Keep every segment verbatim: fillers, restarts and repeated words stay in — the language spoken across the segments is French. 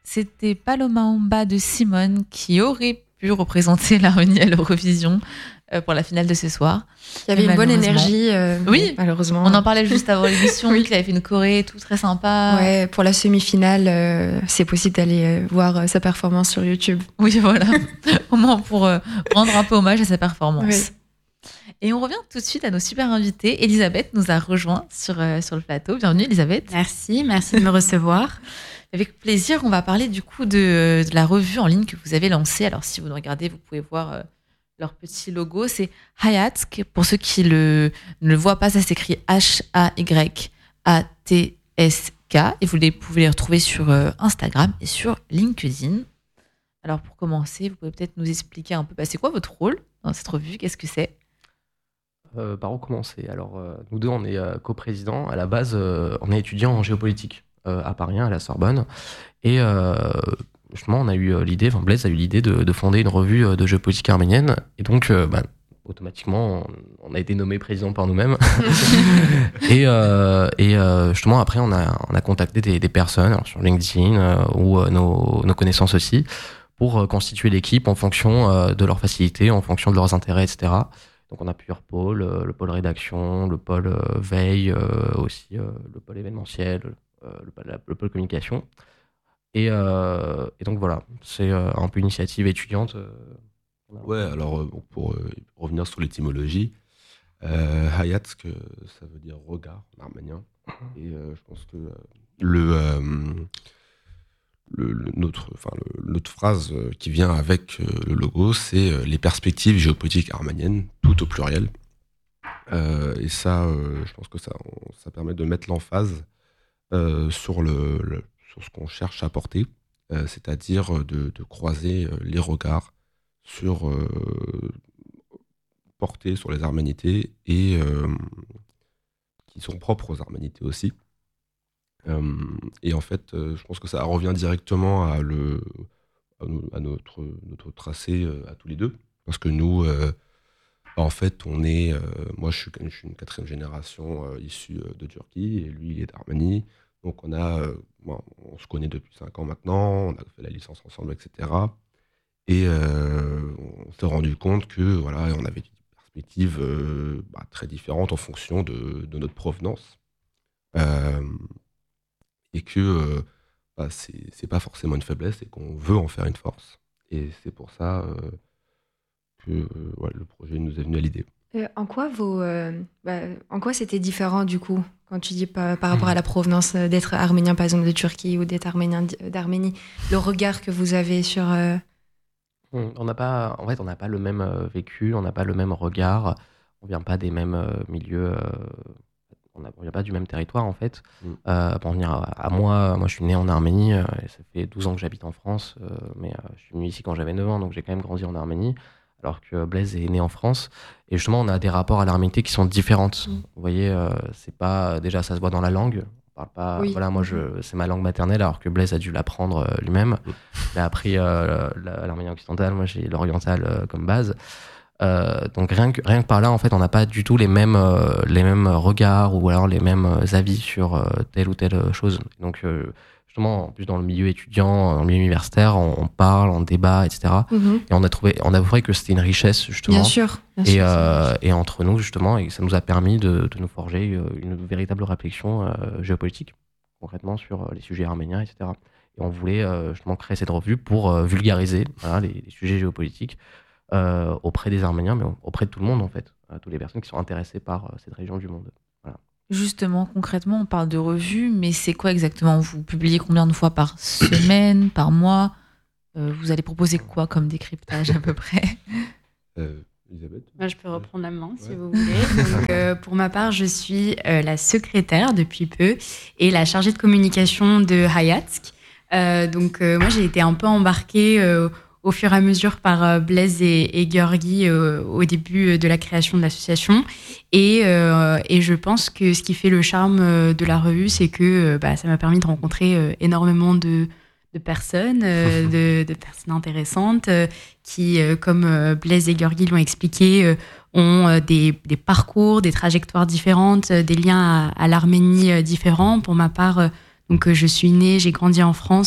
C'était Paloma Omba de Simone qui aurait pu représenter l'Arménie à l'Eurovision euh, pour la finale de ce soir. Il y avait une bonne énergie, euh, oui, malheureusement. On en parlait juste avant l'émission, oui. Qu'il avait fait une choré, tout très sympa. Ouais, pour la semi-finale, euh, c'est possible d'aller euh, voir euh, sa performance sur YouTube. Oui, voilà, au moins pour euh, rendre un peu hommage à sa performance. Oui. Et on revient tout de suite à nos super invités. Elisabeth nous a rejoint sur, euh, sur le plateau. Bienvenue Elisabeth. Merci, merci de me recevoir. Avec plaisir, on va parler du coup de, de la revue en ligne que vous avez lancée. Alors si vous nous regardez, vous pouvez voir euh, leur petit logo. C'est Hayatsk. Pour ceux qui le, ne le voient pas, ça s'écrit H A Y A T S K. Et vous les, pouvez les retrouver sur euh, Instagram et sur LinkedIn. Alors pour commencer, vous pouvez peut-être nous expliquer un peu, bah, c'est quoi votre rôle dans cette revue? Qu'est-ce que c'est? euh, Par où commencer? Alors euh, nous deux, on est euh, coprésidents. À la base, euh, on est étudiants en géopolitique à Paris, à la Sorbonne. Et euh, justement, on a eu l'idée, enfin Blaise a eu l'idée de, de fonder une revue de géopolitique arménienne. Et donc, euh, bah, automatiquement, on, on a été nommé président par nous-mêmes. et euh, et euh, justement, après, on a, on a contacté des, des personnes alors sur LinkedIn euh, ou euh, nos, nos connaissances aussi pour euh, constituer l'équipe en fonction euh, de leurs facilités, en fonction de leurs intérêts, et cetera. Donc, on a plusieurs pôles, euh, le pôle rédaction, le pôle euh, veille, euh, aussi euh, le pôle événementiel, Euh, le, le pôle communication et, euh, et donc voilà, c'est euh, un peu une initiative étudiante. Euh, ouais, alors euh, pour euh, revenir sur l'étymologie, euh, Hayatsk, ça veut dire regard en arménien, et euh, je pense que le, euh, le, le notre, enfin le, l'autre phrase qui vient avec le logo, c'est euh, les perspectives géopolitiques arméniennes, tout au pluriel, euh, et ça, euh, je pense que ça, on, ça permet de mettre l'emphase Euh, sur, le, le, sur ce qu'on cherche à porter, euh, c'est-à-dire de, de croiser les regards sur, euh, portés sur les arménités et euh, qui sont propres aux arménités aussi. Euh, et en fait, euh, je pense que ça revient directement à, le, à, no, à notre, notre tracé euh, à tous les deux, parce que nous, euh, en fait, on est, euh, moi je suis, je suis une quatrième génération euh, issue euh, de Turquie et lui il est d'Arménie. Donc on a, euh, bon, on se connaît depuis cinq ans maintenant, on a fait la licence ensemble, et cetera. Et euh, on s'est rendu compte que voilà, on avait des perspectives euh, bah, très différentes en fonction de, de notre provenance, euh, et que euh, bah, c'est, c'est pas forcément une faiblesse et qu'on veut en faire une force. Et c'est pour ça. Euh, que euh, ouais, le projet nous est venu à l'idée. Euh, en quoi vos, euh, bah, en quoi c'était différent du coup quand tu dis par, par rapport à la provenance euh, d'être arménien par exemple de Turquie ou d'être arménien d'Arménie, le regard que vous avez sur euh... on n'a pas, en fait on n'a pas le même euh, vécu, on n'a pas le même regard, on vient pas des mêmes euh, milieux, euh, on ne vient pas du même territoire en fait. Mm. Euh, pour venir à, à moi, moi je suis né en Arménie, euh, et ça fait douze ans que j'habite en France, euh, mais euh, je suis venu ici quand j'avais neuf ans, donc j'ai quand même grandi en Arménie. Alors que Blaise est né en France. Et justement, on a des rapports à l'arménité qui sont différentes. Mmh. Vous voyez, euh, c'est pas... Déjà, ça se voit dans la langue. On parle pas... Oui. Voilà, moi, je, c'est ma langue maternelle, alors que Blaise a dû l'apprendre euh, lui-même. Mmh. Il a appris euh, l'arménien occidental, moi, j'ai l'oriental euh, comme base. Euh, donc, rien que, rien que par là, en fait, on n'a pas du tout les mêmes, euh, les mêmes regards ou alors les mêmes avis sur euh, telle ou telle chose. Donc, euh, en plus dans le milieu étudiant, dans le milieu universitaire, on, on parle, on débat, et cetera. Mm-hmm. Et on a trouvé, on a trouvé que c'était une richesse justement. Bien sûr. Bien et, sûr euh, et entre nous justement, et ça nous a permis de, de nous forger une véritable réflexion euh, géopolitique, concrètement sur les sujets arméniens, et cetera. Et on voulait euh, justement créer cette revue pour euh, vulgariser voilà, les, les sujets géopolitiques euh, auprès des Arméniens, mais auprès de tout le monde en fait, à toutes les personnes qui sont intéressées par euh, cette région du monde. Voilà. Justement, concrètement, on parle de revue, mais c'est quoi exactement? Vous publiez combien de fois par semaine, par mois? euh, Vous allez proposer quoi comme décryptage à peu près? euh, Elisabeth, Moi, je peux reprendre la main ouais. si vous voulez. Donc, euh, pour ma part, je suis euh, la secrétaire depuis peu et la chargée de communication de Hayatsk. Euh, donc, euh, moi, j'ai été un peu embarquée euh, au fur et à mesure par euh, Blaise et, et Georgi euh, au début de la création de l'association. Et, euh, et je pense que ce qui fait le charme de la revue, c'est que euh, bah, ça m'a permis de rencontrer euh, énormément de, de personnes, euh, de, de personnes intéressantes euh, qui, euh, comme euh, Blaise et Georgi l'ont expliqué, euh, ont euh, des, des parcours, des trajectoires différentes, euh, des liens à, à l'Arménie euh, différents. Pour ma part, euh, donc, euh, je suis née, j'ai grandi en France.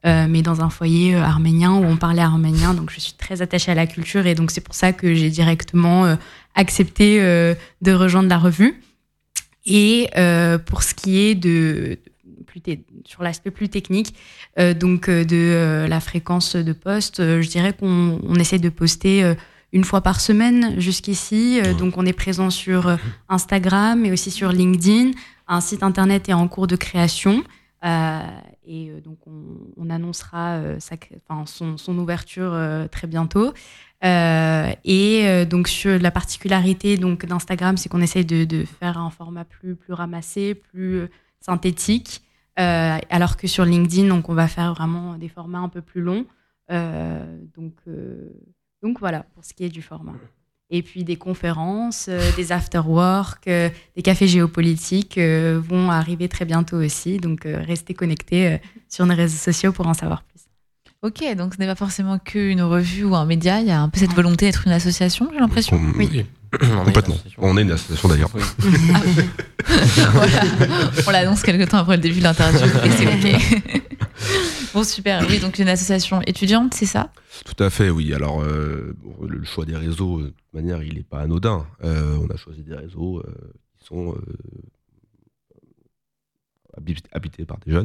euh, mais dans un foyer euh, arménien où on parlait arménien. Donc je suis très attachée à la culture et donc c'est pour ça que j'ai directement euh, accepté euh, de rejoindre la revue. Et euh, pour ce qui est de plus t- sur l'aspect plus technique, euh, donc euh, de euh, la fréquence de poste, euh, je dirais qu'on on essaie de poster euh, une fois par semaine jusqu'ici. Euh, donc on est présent sur euh, Instagram, mais aussi sur LinkedIn. Un site internet est en cours de création. Euh, et euh, donc on, on annoncera euh, sa, enfin, son, son ouverture euh, très bientôt. Euh, et euh, donc sur la particularité donc d'Instagram, c'est qu'on essaye de, de faire un format plus plus ramassé, plus euh, synthétique, euh, alors que sur LinkedIn, donc on va faire vraiment des formats un peu plus longs. Euh, donc euh, donc voilà pour ce qui est du format. Et puis des conférences, euh, des after-work, euh, des cafés géopolitiques euh, vont arriver très bientôt aussi. Donc euh, restez connectés euh, sur nos réseaux sociaux pour en savoir plus. Ok, donc ce n'est pas forcément qu'une revue ou un média, il y a un peu cette volonté d'être une association, j'ai l'impression. Com- Oui. On Complètement. est une On est une association d'ailleurs. Oui. Ah, voilà. On l'annonce quelque temps après le début de l'interview et c'est ok. Bon, super. Oui, donc une association étudiante, c'est ça ? Tout à fait, oui. Alors, euh, bon, le choix des réseaux, de toute manière, il n'est pas anodin. Euh, on a choisi des réseaux euh, qui sont euh, habit- habités par des jeunes.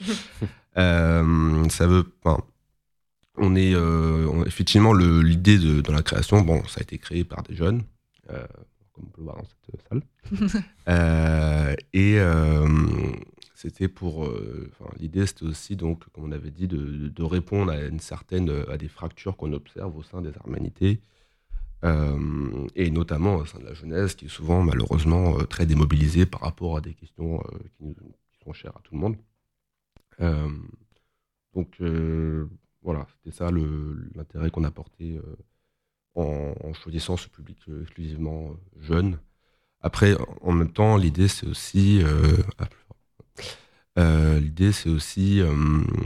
euh, ça veut. Enfin, on est euh, on- effectivement le, l'idée de dans la création. Bon, ça a été créé par des jeunes, euh, comme on peut le voir dans cette salle. euh, et euh, c'était pour. Euh, enfin, l'idée, c'était aussi donc, comme on avait dit, de, de répondre à une certaine à des fractures qu'on observe au sein des arménités. Euh, et notamment au sein de la jeunesse, qui est souvent malheureusement euh, très démobilisée par rapport à des questions euh, qui, nous- qui sont chères à tout le monde. Euh, donc euh, voilà, c'était ça le, l'intérêt qu'on a porté euh, en, en choisissant ce public euh, exclusivement euh, jeune. Après, en même temps, l'idée c'est aussi euh, ah, plus fort. Euh, l'idée c'est aussi euh,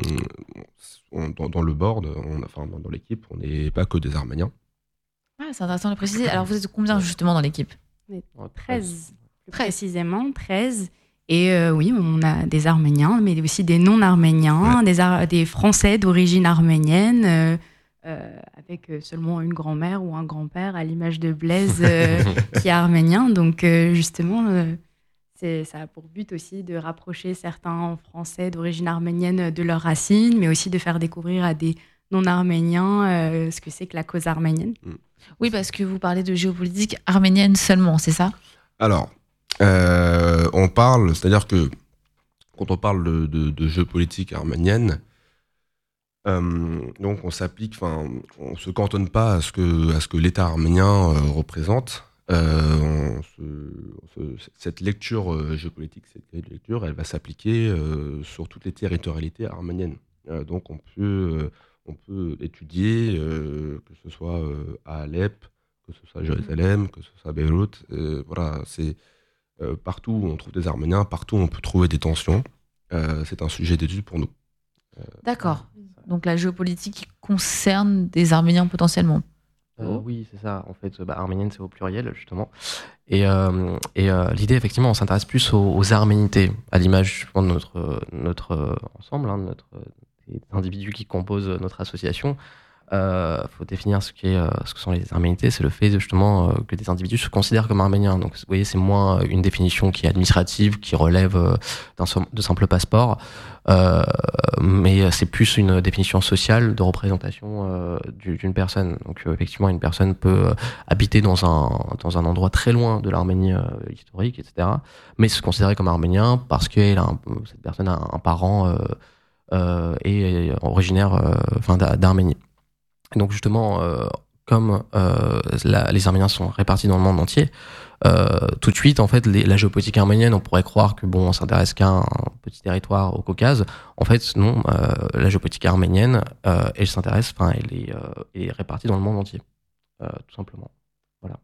on- dans, dans le board, on, enfin dans, dans l'équipe, on n'est pas que des Arméniens. Ah, c'est intéressant de le préciser. Alors, vous êtes combien justement dans l'équipe ? treize, plus précisément treize. Et euh, oui, on a des Arméniens, mais aussi des non-Arméniens, Ouais. des, Ar- des Français d'origine arménienne, euh, euh, avec euh, seulement une grand-mère ou un grand-père, à l'image de Blaise, euh, qui est arménien. Donc euh, justement, euh, c'est, ça a pour but aussi de rapprocher certains Français d'origine arménienne de leurs racines, mais aussi de faire découvrir à des non-arméniens euh, ce que c'est que la cause arménienne. Oui, parce que vous parlez de géopolitique arménienne seulement, c'est ça ? Alors, euh, on parle, c'est-à-dire que quand on parle de, de, de géopolitique arménienne, euh, donc on s'applique, enfin, on se cantonne pas à ce que, à ce que l'État arménien euh, représente. Euh, on se- on se- cette lecture euh, géopolitique, cette grille de lecture, elle va s'appliquer euh, sur toutes les territorialités arméniennes. Euh, donc on peut, euh, on peut étudier, euh, que ce soit euh, à Alep, que ce soit à Jérusalem, que ce soit à Beyrouth. Euh, voilà, c'est euh, partout où on trouve des Arméniens, partout où on peut trouver des tensions. Euh, c'est un sujet d'étude pour nous. D'accord. Donc la géopolitique concerne des Arméniens potentiellement. Euh, oui, c'est ça. En fait, bah, arménienne, c'est au pluriel, justement. Et, euh, et euh, l'idée, effectivement, on s'intéresse plus aux, aux arménités, à l'image justement, de notre, notre euh, ensemble, hein, de notre, des individus qui composent notre association. Il euh, faut définir ce, qui est, euh, ce que sont les arménités. C'est le fait, justement, euh, que des individus se considèrent comme arméniens. Donc, vous voyez, c'est moins une définition qui est administrative, qui relève euh, d'un som- de simples passeports. Euh, mais c'est plus une définition sociale de représentation euh, du- d'une personne. Donc euh, effectivement, une personne peut euh, habiter dans un, dans un endroit très loin de l'Arménie euh, historique, et cetera, mais se considérer comme arménien parce que un, cette personne a un parent euh, euh, et est originaire euh, enfin, d'A- d'Arménie. Et donc justement, euh, comme euh, la, les Arméniens sont répartis dans le monde entier, euh, tout de suite, en fait, les, la géopolitique arménienne, on pourrait croire que bon, on s'intéresse qu'à un petit territoire au Caucase. En fait, non. Euh, la géopolitique arménienne, euh, elle s'intéresse, enfin, elle est, euh, elle est répartie dans le monde entier, euh, tout simplement. Voilà.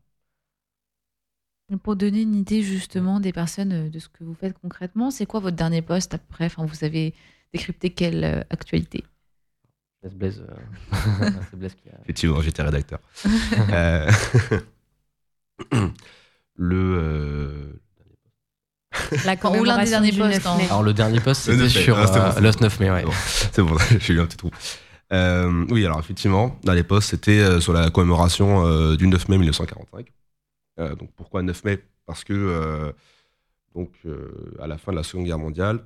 Pour donner une idée justement des personnes de ce que vous faites concrètement, c'est quoi votre dernier poste à peu près ? Enfin, vous avez décrypté quelle euh, actualité ? Blaise, Blaise, euh, c'est Blaise qui a... Effectivement, j'étais rédacteur. euh, le. Euh... La Ou l'un des derniers du postes. neuf hein. mai. Alors le dernier post Le c'était neuf mai. sur Ah, c'est bon, euh, c'est le bon. neuf mai, ouais. Bon, c'est bon, j'ai eu un petit trou. Euh, oui, alors effectivement, dans les posts, c'était euh, sur la commémoration euh, du neuf mai mille neuf cent quarante-cinq. Euh, donc pourquoi neuf mai ? Parce que euh, donc, euh, à la fin de la Seconde Guerre mondiale,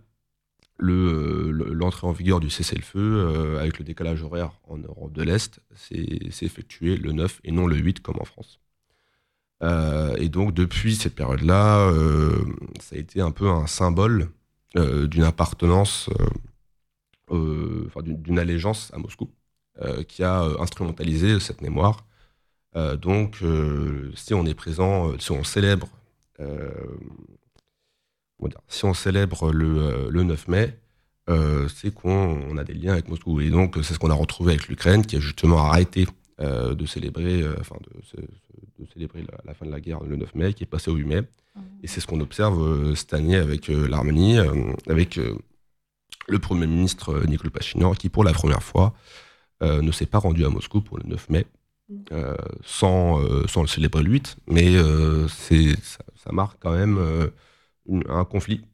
le, le- l'entrée en vigueur du cessez-le-feu, euh, avec le décalage horaire en Europe de l'Est, s'est, s'est effectué le neuf et non le huit comme en France. Euh, et donc depuis cette période-là, euh, ça a été un peu un symbole euh, d'une appartenance, euh, euh, enfin, d'une, d'une allégeance à Moscou, euh, qui a euh, instrumentalisé cette mémoire. Euh, donc euh, si on est présent, euh, si on célèbre, euh, comment dire, si on célèbre le, euh, le neuf mai, euh, c'est qu'on on a des liens avec Moscou. Et donc c'est ce qu'on a retrouvé avec l'Ukraine, qui a justement arrêté euh, de célébrer, euh, enfin de, de, de célébrer la, la fin de la guerre le neuf mai, qui est passé au huit mai. Et c'est ce qu'on observe euh, cette année avec euh, l'Arménie, euh, avec euh, le Premier ministre euh, Nikol Pachinian, qui pour la première fois euh, ne s'est pas rendu à Moscou pour le neuf mai, euh, sans, euh, sans le célébrer le huit, mais euh, c'est, ça, ça marque quand même euh, une, un conflit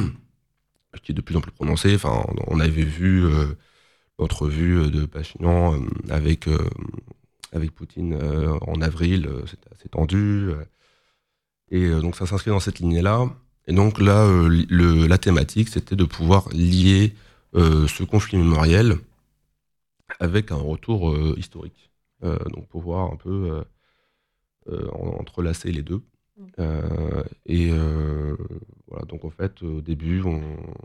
qui est de plus en plus prononcé. Enfin, on avait vu euh, l'entrevue de Pachinian euh, avec, euh, avec Poutine euh, en avril, euh, c'était assez tendu. Euh, et euh, donc ça s'inscrit dans cette lignée-là. Et donc là, euh, le, la thématique, c'était de pouvoir lier euh, ce conflit mémoriel avec un retour euh, historique. Euh, donc pouvoir un peu euh, euh, entrelacer les deux. Euh, et euh, voilà, donc en fait, au début, on,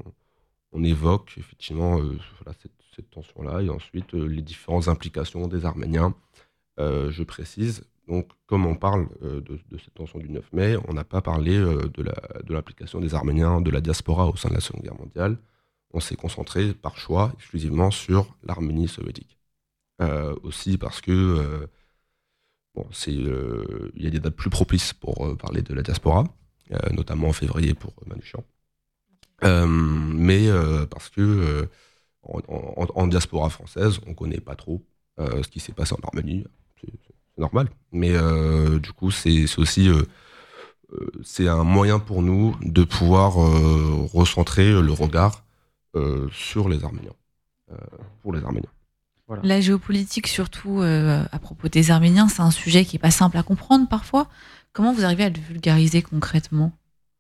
on évoque effectivement euh, voilà, cette, cette tension-là, et ensuite euh, les différentes implications des Arméniens. Euh, je précise, donc comme on parle euh, de, de cette tension du neuf mai, on n'a pas parlé euh, de, la, de l'implication des Arméniens, de la diaspora au sein de la Seconde Guerre mondiale. On s'est concentré par choix exclusivement sur l'Arménie soviétique. Euh, aussi parce que euh, bon, c'est, euh, il y a des dates plus propices pour euh, parler de la diaspora, euh, notamment en février pour euh, Manouchian. Euh, mais euh, parce que euh, en, en, en diaspora française, on connaît pas trop euh, ce qui s'est passé en Arménie. C'est, c'est normal. Mais euh, du coup, c'est, c'est aussi euh, euh, c'est un moyen pour nous de pouvoir euh, recentrer le regard euh, sur les Arméniens, euh, pour les Arméniens. Voilà. La géopolitique, surtout euh, à propos des Arméniens, c'est un sujet qui n'est pas simple à comprendre parfois. Comment vous arrivez à le vulgariser concrètement ?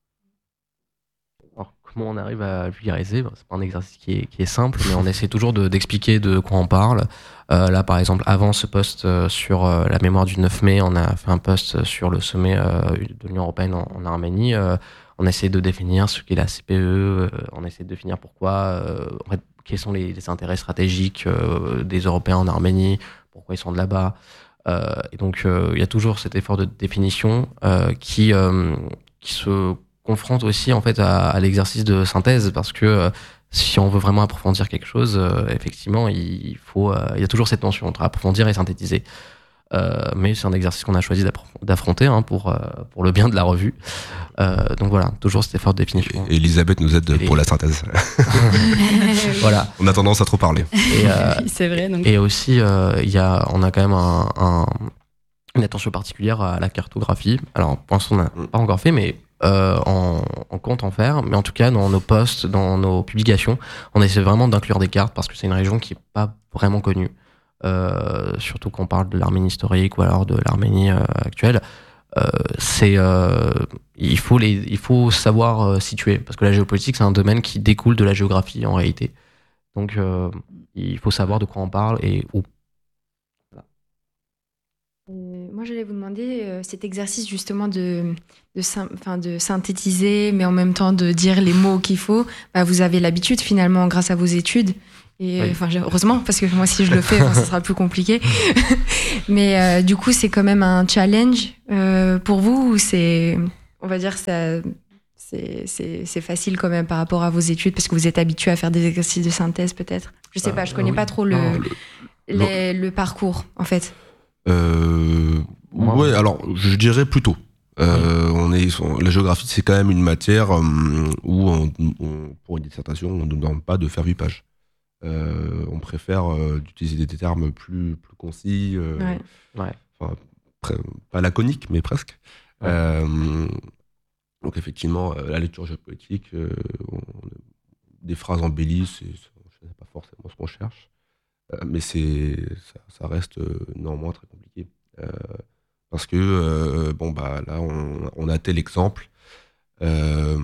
Alors, comment on arrive à le vulgariser ? C'est pas un exercice qui est, qui est simple, mais on essaie toujours de, d'expliquer de quoi on parle. Euh, là, par exemple, avant ce post euh, sur euh, la mémoire du neuf mai, on a fait un post sur le sommet euh, de l'Union européenne en, en Arménie. Euh, on essaie de définir ce qu'est la C P E, euh, on essaie de définir pourquoi, euh, en fait, quels sont les, les intérêts stratégiques euh, des Européens en Arménie, pourquoi ils sont de là-bas. Euh, et donc, euh, il y a toujours cet effort de définition euh, qui, euh, qui se confronte aussi en fait à, à l'exercice de synthèse, parce que euh, si on veut vraiment approfondir quelque chose, euh, effectivement, il faut, euh, il y a toujours cette tension entre approfondir et synthétiser. Euh, mais c'est un exercice qu'on a choisi d'affronter hein, pour, euh, pour le bien de la revue. Euh, donc voilà, toujours cet effort de définition. Et Elisabeth nous aide et pour les... la synthèse. Voilà. On a tendance à trop parler. Et, euh, c'est vrai. Donc... Et aussi, euh, y a, on a quand même un, un, une attention particulière à la cartographie. Alors, pour l'instant, on n'a mm. pas encore fait, mais euh, on, on compte en faire. Mais en tout cas, dans nos posts, dans nos publications, on essaie vraiment d'inclure des cartes parce que c'est une région qui n'est pas vraiment connue. Euh, surtout quand on parle de l'Arménie historique ou alors de l'Arménie euh, actuelle, euh, c'est euh, il faut les il faut savoir euh, situer, parce que la géopolitique c'est un domaine qui découle de la géographie en réalité. Donc euh, il faut savoir de quoi on parle et où. Voilà. Euh, moi j'allais vous demander euh, cet exercice justement de de, enfin, de synthétiser, mais en même temps de dire les mots qu'il faut. Bah, vous avez l'habitude finalement grâce à vos études. Et oui. Enfin, heureusement, parce que moi, si je le fais, ça sera plus compliqué. Mais euh, du coup, c'est quand même un challenge euh, pour vous, ou c'est, on va dire, ça, c'est, c'est, c'est facile quand même par rapport à vos études, parce que vous êtes habitué à faire des exercices de synthèse, peut-être. Je sais euh, pas, je connais oui. pas trop le, non, le, les, le parcours, en fait. Euh, ouais, alors, je dirais plutôt. Euh, on est, la géographie, c'est quand même une matière euh, où, on, on, pour une dissertation, on ne demande pas de faire huit pages. Euh, on préfère euh, d'utiliser des termes plus, plus concis, euh, ouais. Ouais. Enfin, pré- pas laconiques, mais presque. Ouais. Euh, Donc effectivement, euh, la lecture géopolitique, euh, on, des phrases embellies, c'est, c'est pas forcément ce qu'on cherche, euh, mais c'est, ça, ça reste euh, néanmoins très compliqué. Euh, parce que, euh, bon, bah là, on, on a tel exemple. Euh,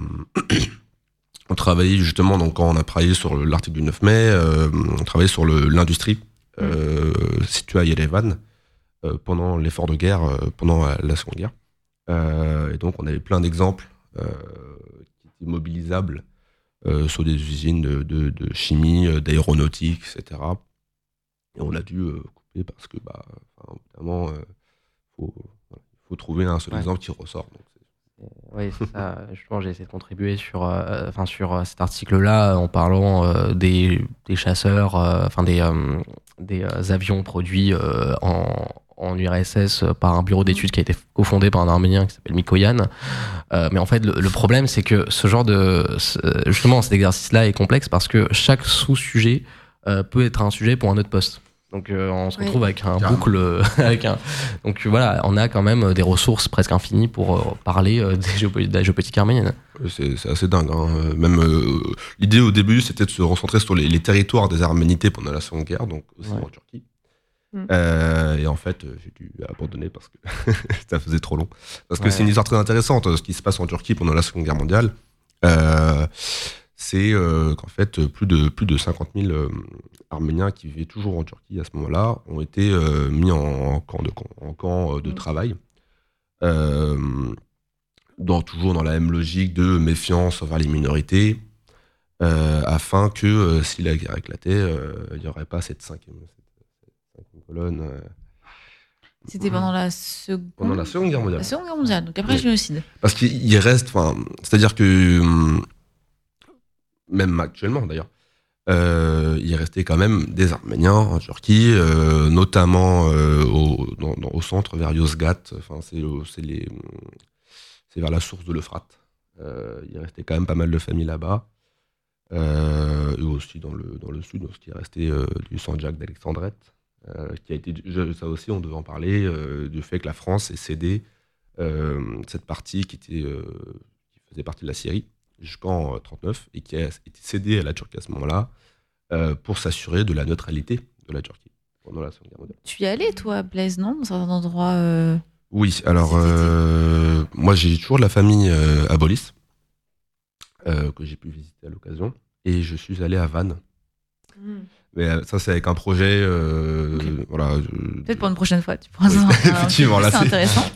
on travaillait justement, donc quand on a travaillé sur l'article du neuf mai, euh, on travaillait sur le, l'industrie euh, mmh. située à Yerevan euh, pendant l'effort de guerre, euh, pendant la, la Seconde Guerre. Euh, et donc, on avait plein d'exemples euh, qui étaient mobilisables euh, sur des usines de, de, de chimie, d'aéronautique, et cetera. Et on a dû euh, couper parce que, bah, évidemment, il euh, faut, faut trouver un seul ouais. exemple qui ressort. Donc oui, c'est ça. Justement, j'ai essayé de contribuer sur, euh, enfin, sur cet article-là en parlant euh, des, des chasseurs, euh, enfin des, euh, des euh, avions produits euh, en, en U R S S par un bureau d'études qui a été cofondé par un Arménien qui s'appelle Mikoyan. Euh, mais en fait, le, le problème, c'est que ce genre de, justement, cet exercice-là est complexe parce que chaque sous-sujet euh, peut être un sujet pour un autre poste. Donc euh, on se retrouve oui. avec un Carrément. boucle, euh, avec un. Donc voilà, on a quand même des ressources presque infinies pour euh, parler euh, des géopo- de la géopolitique arménienne. C'est, c'est assez dingue. Hein. Même euh, l'idée au début, c'était de se recentrer sur les, les territoires des Arménités pendant la Seconde Guerre, donc aussi ouais. en Turquie. Mm. Euh, et en fait, j'ai dû abandonner parce que ça faisait trop long. Parce que ouais. c'est une histoire très intéressante, ce qui se passe en Turquie pendant la Seconde Guerre mondiale. Euh, c'est euh, qu'en fait, plus de, plus de cinquante mille euh, Arméniens qui vivaient toujours en Turquie à ce moment-là ont été euh, mis en, en camp de, en camp de mmh. travail, euh, dans, toujours dans la même logique de méfiance envers les minorités, euh, afin que euh, si la guerre éclatait, euh, il n'y aurait pas cette cinquième, cette, cette cinquième colonne. Euh, C'était pendant la seconde... pendant la Seconde Guerre mondiale. La Seconde Guerre mondiale, donc après le génocide. Parce qu'il reste, enfin, c'est-à-dire que même actuellement d'ailleurs, euh, il restait quand même des Arméniens en Turquie, euh, notamment euh, au, dans, dans, au centre vers Yozgat, enfin c'est, c'est, les, c'est vers la source de l'Euphrate. Euh, il restait quand même pas mal de familles là-bas, euh, et aussi dans le, dans le sud, ce qui est resté euh, du Sanjak d'Alexandrette, euh, qui a été, ça aussi on devait en parler, euh, du fait que la France ait cédé euh, cette partie qui, était, euh, qui faisait partie de la Syrie jusqu'en trente-neuf et qui a été cédé à la Turquie à ce moment-là euh, pour s'assurer de la neutralité de la Turquie pendant la Seconde Guerre mondiale. Tu y allais, toi, Blaise, non, dans certains endroits euh... Oui, alors euh, moi j'ai toujours de la famille euh, à Bolis euh, que j'ai pu visiter à l'occasion et je suis allé à Vannes. Mm. Mais euh, ça c'est avec un projet, euh, okay. voilà. Je... Peut-être pour une prochaine fois, tu pourras. Oui. Effectivement, là c'est, c'est intéressant.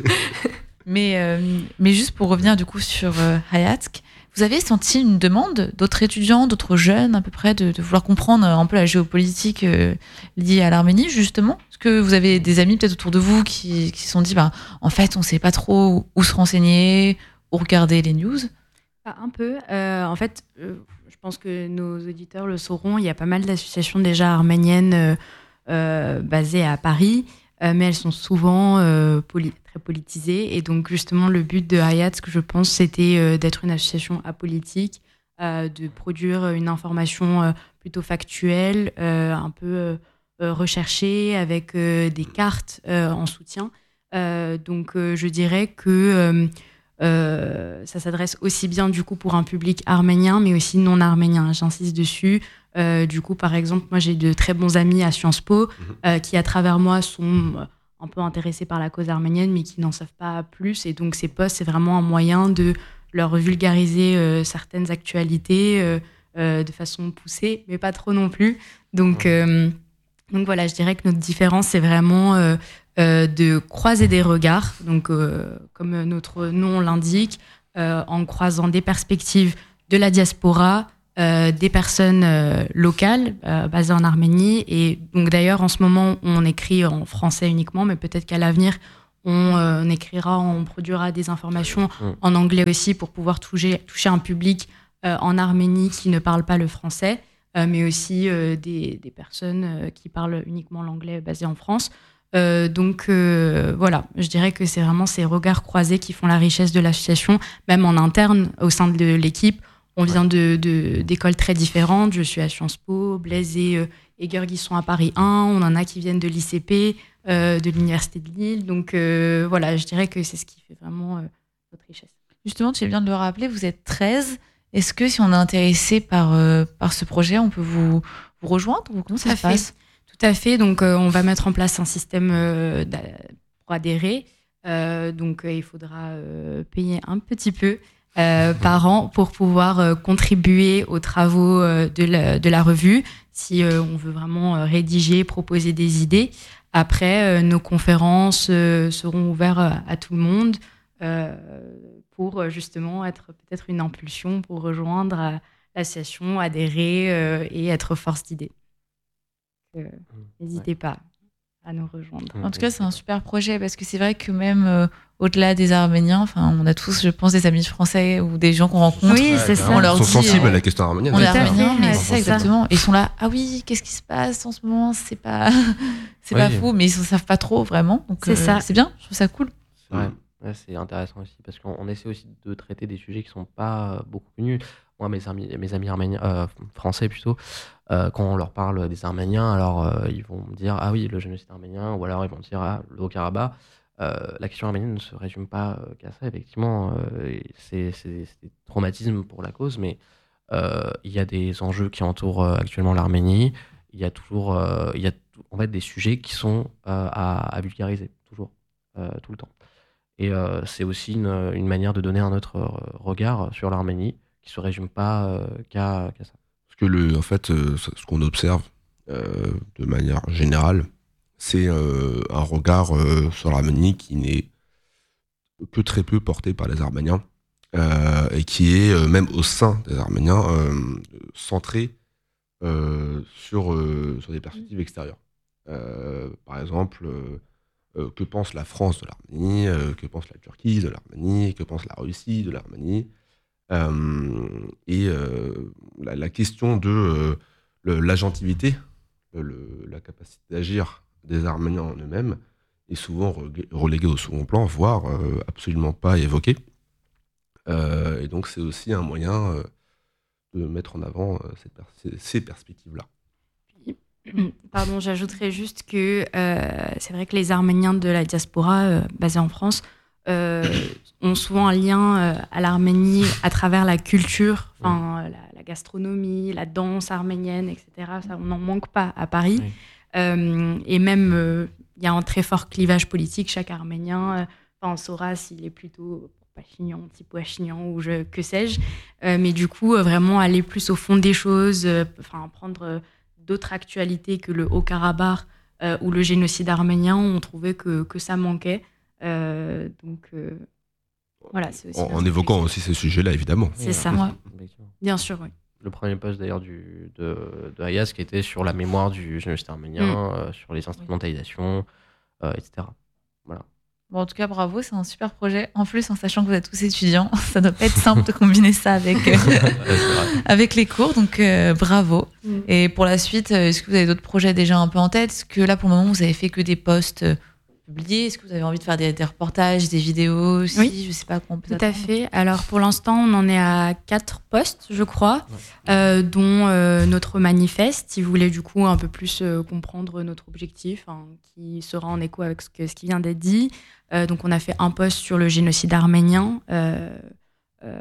mais euh, mais juste pour revenir du coup sur euh, Hayatsk. Vous avez senti une demande d'autres étudiants, d'autres jeunes à peu près, de, de vouloir comprendre un peu la géopolitique euh, liée à l'Arménie, justement? Est-ce que vous avez des amis peut-être autour de vous qui qui se sont dit, bah, en fait, on ne sait pas trop où se renseigner, où regarder les news? Un peu. Euh, en fait, euh, je pense que nos auditeurs le sauront, il y a pas mal d'associations déjà arméniennes euh, euh, basées à Paris, euh, mais elles sont souvent euh, poli- très politisées. Et donc, justement, le but de Hayatsk, je pense, c'était euh, d'être une association apolitique, euh, de produire une information euh, plutôt factuelle, euh, un peu euh, recherchée, avec euh, des cartes euh, en soutien. Euh, donc, euh, je dirais que euh, euh, ça s'adresse aussi bien, du coup, pour un public arménien, mais aussi non arménien. J'insiste dessus. Euh, du coup, par exemple, moi, j'ai de très bons amis à Sciences Po euh, qui, à travers moi, sont un peu intéressés par la cause arménienne, mais qui n'en savent pas plus. Et donc, ces posts, c'est vraiment un moyen de leur vulgariser euh, certaines actualités euh, euh, de façon poussée, mais pas trop non plus. Donc, euh, donc voilà, je dirais que notre différence, c'est vraiment euh, euh, de croiser des regards, donc, euh, comme notre nom l'indique, euh, en croisant des perspectives de la diaspora, Euh, des personnes euh, locales euh, basées en Arménie. Et donc d'ailleurs, en ce moment, on écrit en français uniquement, mais peut-être qu'à l'avenir, on, euh, on écrira, on produira des informations mmh. en anglais aussi pour pouvoir toucher, toucher un public euh, en Arménie qui ne parle pas le français, euh, mais aussi euh, des, des personnes euh, qui parlent uniquement l'anglais basées en France. Euh, donc euh, voilà, je dirais que c'est vraiment ces regards croisés qui font la richesse de l'association, même en interne, au sein de l'équipe. On vient de, de, d'écoles très différentes. Je suis à Sciences Po, Blaise et, euh, et Guergues sont à Paris un. On en a qui viennent de l'I C P, euh, de l'Université de Lille. Donc euh, voilà, je dirais que c'est ce qui fait vraiment euh, notre richesse. Justement, tu viens de le rappeler, vous êtes treize. Est-ce que si on est intéressé par, euh, par ce projet, on peut vous, vous rejoindre ou comment ça se passe ? Tout à fait. Donc, euh, on va mettre en place un système euh, pour adhérer. Euh, donc, euh, il faudra euh, payer un petit peu euh, par an pour pouvoir euh, contribuer aux travaux euh, de, la, de la revue. Si euh, on veut vraiment euh, rédiger, proposer des idées. Après, euh, nos conférences euh, seront ouvertes à, à tout le monde. Euh, pour justement être peut-être une impulsion pour rejoindre l'association, adhérer euh, et être force d'idées. Euh, mmh, n'hésitez ouais. pas à nous rejoindre. En tout cas, c'est un super projet parce que c'est vrai que même euh, au-delà des Arméniens, enfin, on a tous, je pense, des amis français ou des gens qu'on rencontre. Oui, c'est ça. On leur dit, ils sont sensibles euh, à la question arménienne. On est arméniens, mais c'est ça exactement. Et ils sont là, ah oui, qu'est-ce qui se passe en ce moment ? C'est pas, c'est oui. pas fou, mais ils ne savent pas trop vraiment. Donc c'est euh, ça. C'est bien, je trouve ça cool. C'est vrai. Ouais, c'est intéressant aussi parce qu'on on essaie aussi de traiter des sujets qui sont pas beaucoup connus. Moi, mes amis, mes amis arméniens, euh, français plutôt, euh, quand on leur parle des Arméniens, alors euh, ils vont me dire ah oui le génocide arménien, ou alors ils vont dire ah le Haut-Karabakh. Euh, la question arménienne ne se résume pas euh, qu'à ça. Effectivement, euh, c'est, c'est, c'est des traumatismes pour la cause, mais euh, il y a des enjeux qui entourent euh, actuellement l'Arménie. Il y a toujours, euh, il y a tout, en fait des sujets qui sont euh, à, à vulgariser toujours, euh, tout le temps. Et euh, c'est aussi une, une manière de donner un autre regard sur l'Arménie qui ne se résume pas euh, qu'à, qu'à ça. Parce que, le, en fait, euh, ce qu'on observe euh, de manière générale, c'est euh, un regard euh, sur l'Arménie qui n'est que très peu porté par les Arméniens euh, et qui est, euh, même au sein des Arméniens, euh, centré euh, sur, euh, sur des perspectives extérieures. Euh, par exemple... Euh, Euh, que pense la France de l'Arménie, euh, que pense la Turquie de l'Arménie, que pense la Russie de l'Arménie. Euh, et euh, la, la question de euh, le, l'agentivité, le, la capacité d'agir des Arméniens en eux-mêmes est souvent reléguée au second plan, voire euh, absolument pas évoquée. Euh, et donc c'est aussi un moyen euh, de mettre en avant euh, cette per- ces, ces perspectives-là. Pardon, j'ajouterais juste que euh, c'est vrai que les Arméniens de la diaspora euh, basée en France euh, ont souvent un lien euh, à l'Arménie à travers la culture, enfin la, la gastronomie, la danse arménienne, et cetera. Ça, on n'en manque pas à Paris. Oui. Euh, et même, il euh, y a un très fort clivage politique. Chaque Arménien, enfin, on saura s'il est plutôt Pachinian, anti-Pachinian ou je, que sais-je. Euh, mais du coup, euh, vraiment aller plus au fond des choses, enfin euh, prendre... Euh, d'autres actualités que le Haut-Karabakh euh, ou le génocide arménien, on trouvait que, que ça manquait. Euh, donc, euh, voilà. C'est aussi en en évoquant aussi ces sujets-là, évidemment. C'est oui, ça, ouais. Bien sûr, oui. Le premier post d'ailleurs du, de, de Hayas qui était sur la mémoire du génocide arménien, mm. euh, sur les instrumentalisations, euh, et cetera. Voilà. Bon, en tout cas, bravo, c'est un super projet. En plus, en sachant que vous êtes tous étudiants, ça doit pas être simple de combiner ça avec, euh, avec les cours. Donc, euh, bravo. Mm. Et pour la suite, est-ce que vous avez d'autres projets déjà un peu en tête ? Est-ce que là, pour le moment, vous avez fait que des posts publiés ? Est-ce que vous avez envie de faire des, des reportages, des vidéos aussi ? Oui, je sais pas comment on peut tout à fait. Alors, pour l'instant, on en est à quatre posts, je crois, ouais. euh, dont euh, notre manifeste, si vous voulez du coup un peu plus euh, comprendre notre objectif, hein, qui sera en écho avec ce, que, ce qui vient d'être dit. Euh, donc, on a fait un post sur le génocide arménien, euh, euh,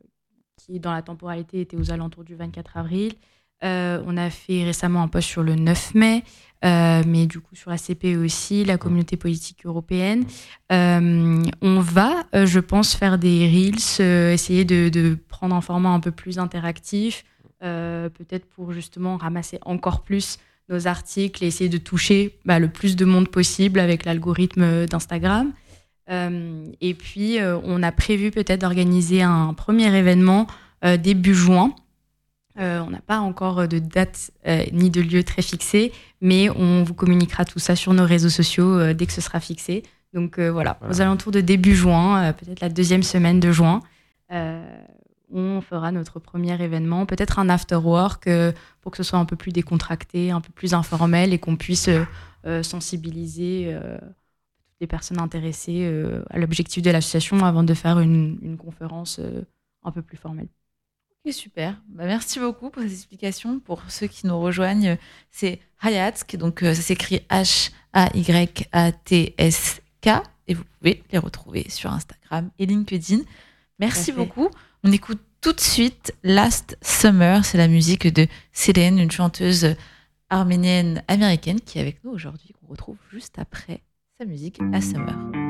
qui dans la temporalité était aux alentours du vingt-quatre avril. Euh, on a fait récemment un post sur le neuf mai, euh, mais du coup sur la C P E aussi, la communauté politique européenne. Euh, on va, euh, je pense, faire des reels, euh, essayer de, de prendre un format un peu plus interactif, euh, peut-être pour justement ramasser encore plus nos articles et essayer de toucher bah, le plus de monde possible avec l'algorithme d'Instagram. Euh, et puis, euh, on a prévu peut-être d'organiser un premier événement euh, début juin. Euh, on n'a pas encore de date euh, ni de lieu très fixé, mais on vous communiquera tout ça sur nos réseaux sociaux euh, dès que ce sera fixé. Donc euh, voilà, voilà, aux alentours de début juin, euh, peut-être la deuxième semaine de juin, euh, on fera notre premier événement, peut-être un after-work euh, pour que ce soit un peu plus décontracté, un peu plus informel et qu'on puisse euh, sensibiliser euh, les personnes intéressées euh, à l'objectif de l'association avant de faire une, une conférence euh, un peu plus formelle. Ok, super. Bah, merci beaucoup pour ces explications. Pour ceux qui nous rejoignent, c'est Hayatsk, donc euh, ça s'écrit H A Y A T S K et vous pouvez les retrouver sur Instagram et LinkedIn. Merci beaucoup. On écoute tout de suite Last Summer. C'est la musique de Selene, une chanteuse arménienne américaine qui est avec nous aujourd'hui, qu'on retrouve juste après sa musique Last Summer.